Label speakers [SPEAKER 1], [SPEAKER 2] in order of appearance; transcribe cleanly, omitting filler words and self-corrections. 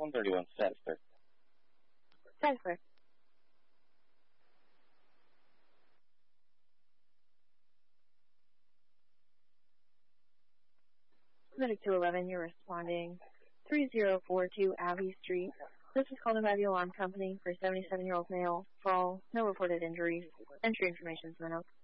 [SPEAKER 1] 131 Salisbury.
[SPEAKER 2] Salisbury. Medic 211, you're responding 3042 Abbey Street. This is called by the alarm company for a 77-year-old male. Fall, no reported injuries. Entry information is minnow.